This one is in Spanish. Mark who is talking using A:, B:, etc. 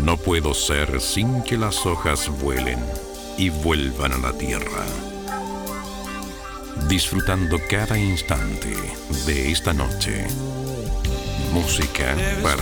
A: No puedo ser sin que las hojas vuelen y vuelvan a la tierra. Disfrutando cada instante de esta noche. Música para